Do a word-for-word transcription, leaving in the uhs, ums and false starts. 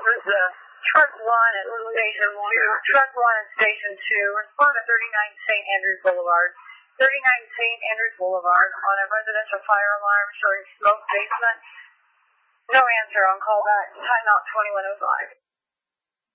was uh, truck one at station one, truck one at station two, in front of thirty-nine Saint Andrews Boulevard. thirty-nine Saint Andrews Boulevard on a residential fire alarm showing smoke basement. No answer on callback. Timeout twenty-one oh five.